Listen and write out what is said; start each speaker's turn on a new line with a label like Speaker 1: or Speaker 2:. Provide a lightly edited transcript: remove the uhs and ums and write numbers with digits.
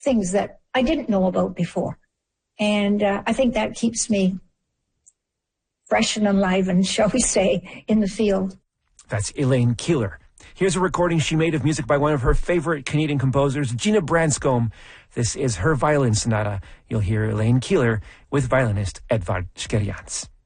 Speaker 1: things that I didn't know about before. And I think that keeps me fresh and enlivened, shall we say, in the field.
Speaker 2: That's Elaine Keeler. Here's a recording she made of music by one of her favorite Canadian composers, Gina Branscombe. This is her violin sonata. You'll hear Elaine Keeler with violinist Edvard Skerians.